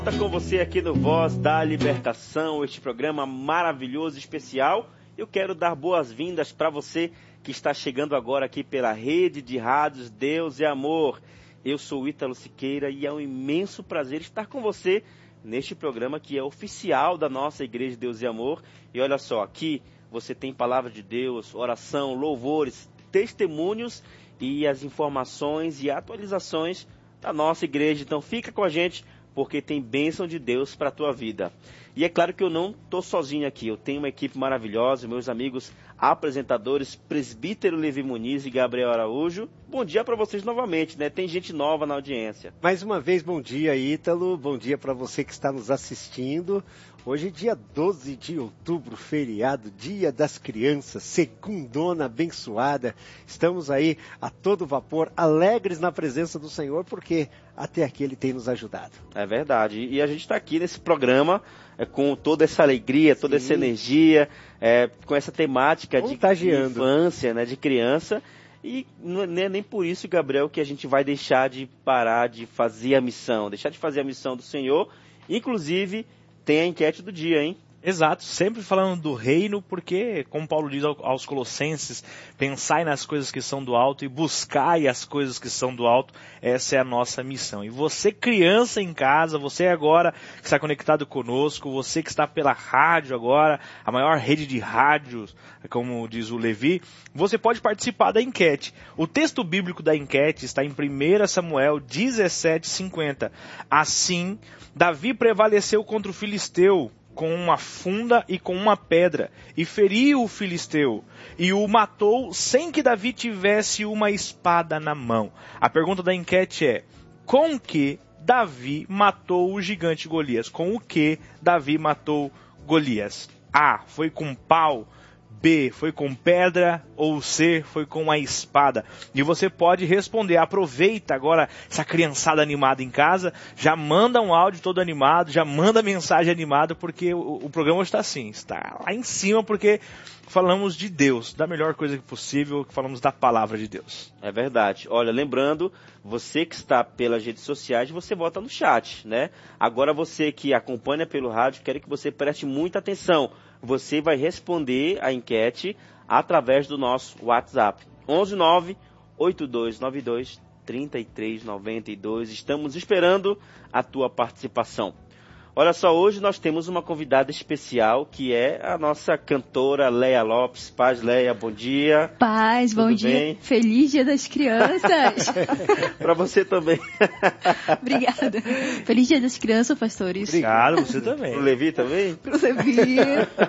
Está com você aqui no Voz da Libertação, este programa maravilhoso e especial. Eu quero dar boas-vindas para você que está chegando agora aqui pela rede de rádios Deus e Amor. Eu sou o Ítalo Siqueira e é um imenso prazer estar com você neste programa que é oficial da nossa Igreja Deus e Amor. E olha só, aqui você tem palavra de Deus, oração, louvores, testemunhos e as informações e atualizações da nossa igreja. Então fica com a gente, porque tem bênção de Deus para a tua vida. E é claro que eu não estou sozinho aqui, eu tenho uma equipe maravilhosa, meus amigos apresentadores, presbítero Levi Muniz e Gabriel Araújo. Bom dia para vocês novamente, né? Tem gente nova na audiência. Mais uma vez, bom dia, Ítalo, bom dia para você que está nos assistindo. Hoje é dia 12 de outubro, feriado, Dia das Crianças, segundona abençoada. Estamos aí a todo vapor, alegres na presença do Senhor, porque até aqui Ele tem nos ajudado. É verdade, e a gente está aqui nesse programa com toda essa alegria, toda essa energia, com essa temática de infância, né, de criança. E não é nem por isso, Gabriel, que a gente vai deixar de parar de fazer a missão, deixar de fazer a missão do Senhor. Inclusive, tem a enquete do dia, hein? Exato, sempre falando do reino, porque, como Paulo diz aos Colossenses, pensai nas coisas que são do alto e buscai as coisas que são do alto, essa é a nossa missão. E você, criança em casa, você agora que está conectado conosco, você que está pela rádio agora, a maior rede de rádios, como diz o Levi, você pode participar da enquete. O texto bíblico da enquete está em 1 Samuel 17:50. Assim, Davi prevaleceu contra o filisteu, com uma funda e com uma pedra, e feriu o filisteu, e o matou sem que Davi tivesse uma espada na mão. A pergunta da enquete é: com que Davi matou o gigante Golias? Com o que Davi matou Golias? A, foi com pau. B, foi com pedra, ou C, foi com a espada. E você pode responder. Aproveita agora essa criançada animada em casa, já manda um áudio todo animado, já manda mensagem animada, porque o programa hoje está assim, está lá em cima, porque falamos de Deus, da melhor coisa possível, que falamos da palavra de Deus. É verdade. Olha, lembrando, você que está pelas redes sociais, você vota no chat, né? Agora você que acompanha pelo rádio, quero que você preste muita atenção. Você vai responder a enquete através do nosso WhatsApp. 119-8292-3392. Estamos esperando a tua participação. Olha só, hoje nós temos uma convidada especial, que é a nossa cantora Leia Lopes. Paz, Leia, bom dia. Paz, bom dia. Bem? Feliz Dia das Crianças. Para você também. Obrigada. Feliz Dia das Crianças, pastores. Obrigado, você também. Pro Levi também? Pro Levi.